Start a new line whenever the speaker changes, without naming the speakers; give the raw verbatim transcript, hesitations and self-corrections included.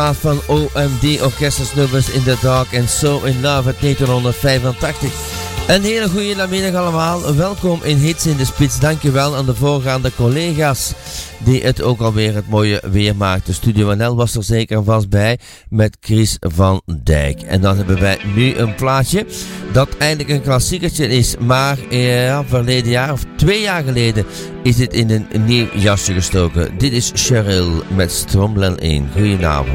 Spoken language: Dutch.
Van O M D Orchestra Snubbers in the Dark and So in Love uit negentienhonderdvijfentachtig. Een hele goede namiddag allemaal. Welkom in Hits in de Spits. Dankjewel aan de voorgaande collega's die het ook alweer het mooie weer maakten. Studio N L was er zeker en vast bij met Chris van Dijk. En dan hebben wij nu een plaatje dat eigenlijk een klassiekertje is. Maar ja, verleden jaar of twee jaar geleden is dit in een nieuw jasje gestoken. Dit is Cheryl met Stromlen één. Goedenavond.